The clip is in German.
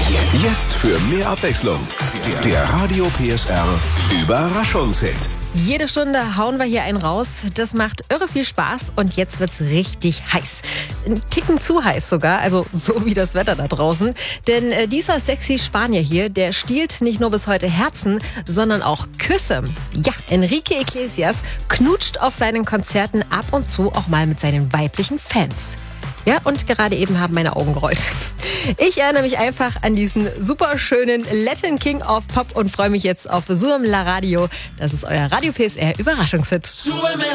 Jetzt für mehr Abwechslung. Der Radio PSR Überraschungshit. Jede Stunde hauen wir hier einen raus. Das macht irre viel Spaß und jetzt wird's richtig heiß. Ein Ticken zu heiß sogar, also so wie das Wetter da draußen. Denn dieser sexy Spanier hier, der stiehlt nicht nur bis heute Herzen, sondern auch Küsse. Ja, Enrique Iglesias knutscht auf seinen Konzerten ab und zu auch mal mit seinen weiblichen Fans. Ja, und gerade eben haben meine Augen gerollt. Ich erinnere mich einfach an diesen super schönen Latin King of Pop und freue mich jetzt auf Súbeme la Radio. Das ist euer Radio PSR Überraschungshit.